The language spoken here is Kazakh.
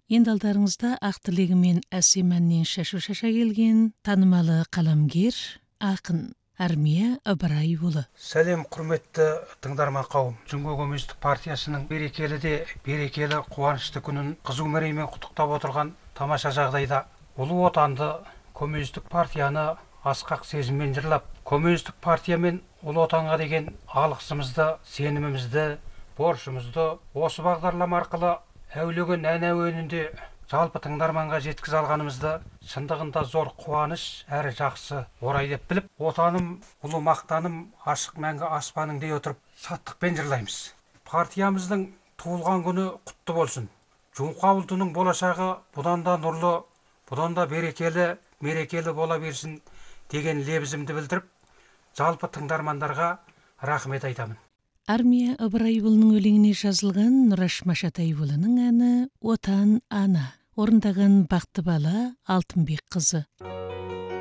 Енді алдарыңызда ақ тілегімен әсемәннен шашу шаша келген танымалы қаламгер, ақын Армия Ыбырайұлы. Сәлем құрметті тыңдарман қауым. Жүңгі коммунистік партиясының берекелі де берекелі қуанышты күнін қызу мереймен құттықтап отырған тамаша жағдайда ұлы отанды коммунистік партияны асқақ сезіммен жырлап, коммунистік партия мен ұлы отанға деген алғысымызды, сенімімізді, борышымызды осы бағдарлама арқылы әулеген ән әуенінде жалпы тыңдарманға жеткізе алғанымызды шындығында зор қуаныш әрі жақсы орай деп біліп, отаным, ұлы мақтаным, ашық мәңгі аспаның дей отырып, шаттықпен жырлаймыз. Партиямыздың туылған күні құтты болсын. Жұмқа ұлтының болашағы бұдан да нұрлы, бұдан да мерекелі бола берсін деген лебізімді білдіріп, жалпы тыңдармандарға рахмет айтамын. Армия Ыбырайұлының өлеңіне жазылған Нұраш Машатайұлының әні «Отан ана», орындаған Бақтыбала Алтынбек қызы.